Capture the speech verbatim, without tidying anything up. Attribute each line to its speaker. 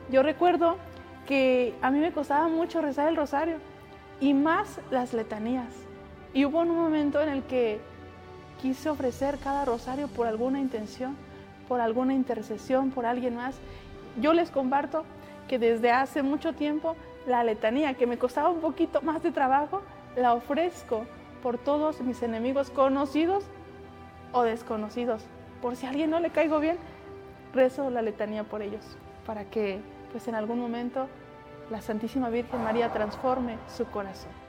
Speaker 1: Yo recuerdo que a mí me costaba mucho rezar el rosario y más las letanías. Y hubo un momento en el que quise ofrecer cada rosario por alguna intención, por alguna intercesión, por alguien más. Yo les comparto que desde hace mucho tiempo la letanía, que me costaba un poquito más de trabajo, la ofrezco por todos mis enemigos conocidos o desconocidos. Por si a alguien no le caigo bien, rezo la letanía por ellos, para que pues en algún momento la Santísima Virgen María transforme su corazón.